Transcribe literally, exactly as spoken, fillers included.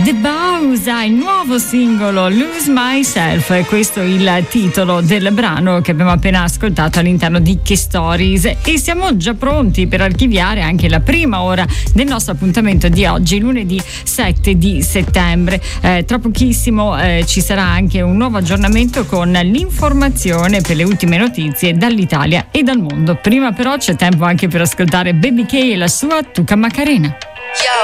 The Bausa, il nuovo singolo Lose Myself, questo è il titolo del brano che abbiamo appena ascoltato all'interno di Che Stories, e siamo già pronti per archiviare anche la prima ora del nostro appuntamento di oggi, lunedì sette di settembre. Eh, tra pochissimo eh, ci sarà anche un nuovo aggiornamento con l'informazione per le ultime notizie dall'Italia e dal mondo. Prima però c'è tempo anche per ascoltare Baby K e la sua Tuca Macarena.